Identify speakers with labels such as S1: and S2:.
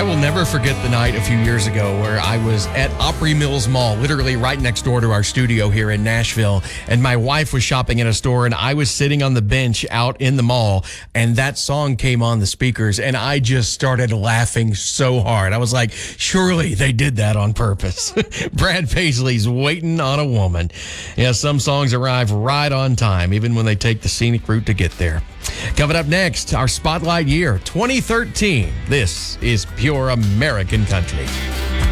S1: will never forget the night a few years ago where I was at Opry Mills Mall, literally right next door to our studio here in Nashville. And my wife was shopping in a store and I was sitting on the bench out in the mall. And that song came on the speakers and I just started laughing so hard. I was like, surely they did that on purpose. Brad Paisley's Waiting on a Woman. Yeah, some songs arrive right on time, even when they take the scenic route to get there. Coming up next, our Spotlight Year 2013. This is Pure American Country.